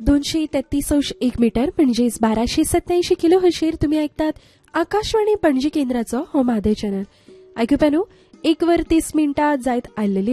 233.1 metre म्हणजेच 1287 kilo हर्चेर तुम्ही ऐकतात आकाशवाणी पणजी केंद्राचो हो मादे चॅनल. आयकुप्यानो 1 वर 30 मिनटां जायत आयलेली